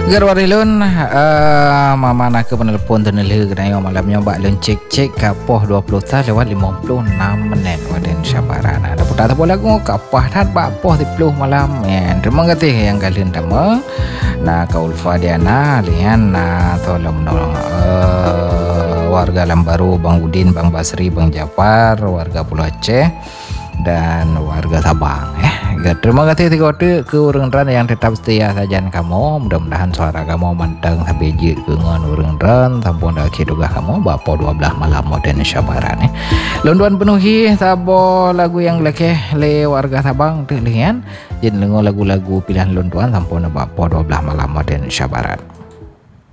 Garwarilun mama nak ke penelpon tu nelih kena malamnya bak lun cek kapah 20 ta lewat 56 minit waden Syabaran. Ada putar tapo lagu kapah tat bak poh 10 malam. Terima kasih yang kalian tama. Na ka Ulfa Diana lian na tolong menolong warga Lambaru, Bang Udin, Bang Basri, Bang Jafar, warga Pulau Aceh dan warga Sabang. Terima kasih ke orang-orang yang tetap setia sajian kamu. Mudah-mudahan suara kamu mantang sampai jid ke ngan orang-orang sampun dah kidugah kamu bapa 12 malam modern Syabaran. Londuan penuhi sabo lagu yang lekeh le warga Sabang tu lian. Jadi lagu-lagu pilihan londuan sampun bapa 12 malam modern Syabaran.